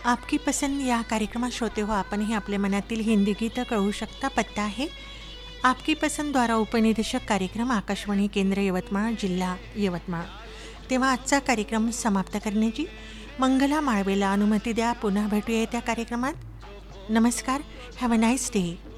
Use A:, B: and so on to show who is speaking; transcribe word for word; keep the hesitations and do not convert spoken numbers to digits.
A: आपकी पसंद या कार्यक्रमात श्रोते हो आपणही आपल्या मनातील हिंदी गीतं कळवू शकता. पत्ता आहे आपकी पसंद द्वारा उपनिदेशक कार्यक्रम आकाशवाणी केंद्र यवतमाळ जिल्हा यवतमाळ. तेव्हा आजचा कार्यक्रम समाप्त करण्याची मंगला माळवेला अनुमती द्या. पुन्हा भेटूया त्या कार्यक्रमात. नमस्कार. Have a nice day.